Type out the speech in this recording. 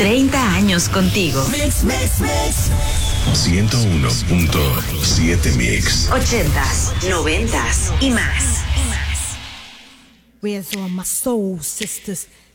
30 años contigo. Mix, mix, mix. 101.7 Mix. 80s, 90s y más. Where's all my soul sisters?